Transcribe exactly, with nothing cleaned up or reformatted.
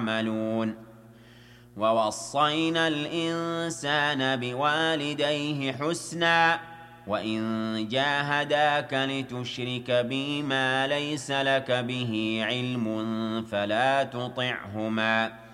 يعملون ووصينا الإنسان بوالديه حسنا وإن جاهداك لتشرك بي ما ليس لك به علم فلا تطعهما